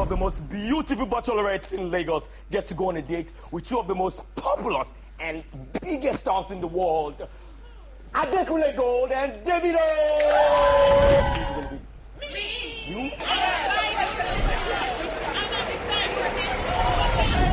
of the most beautiful bachelorettes in Lagos gets to go on a date with two of the most populous and biggest stars in the world, Adekunle Gold and Davido. Me? You?